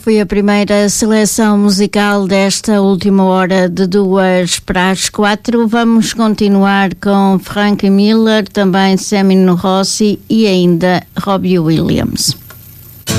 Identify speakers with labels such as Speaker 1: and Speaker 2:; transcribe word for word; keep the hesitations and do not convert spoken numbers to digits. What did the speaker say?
Speaker 1: Foi a primeira seleção musical desta última hora, de duas para as quatro. Vamos continuar com Frank Miller, também Semino Rossi e ainda Robbie Williams.